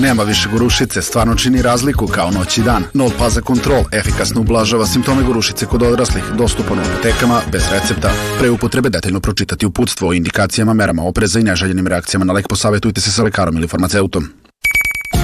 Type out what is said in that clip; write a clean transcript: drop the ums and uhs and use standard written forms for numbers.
nema više gorušice, stvarno čini razliku kao noć i dan. Nol Paza Control efikasno ublažava simptome gorušice kod odraslih, dostupan u apotekama bez recepta. Pre upotrebe detaljno pročitati uputstvo o indikacijama, merama opreza i neželjenim reakcijama na lek, posavjetujte se sa lekarom ili farmaceutom.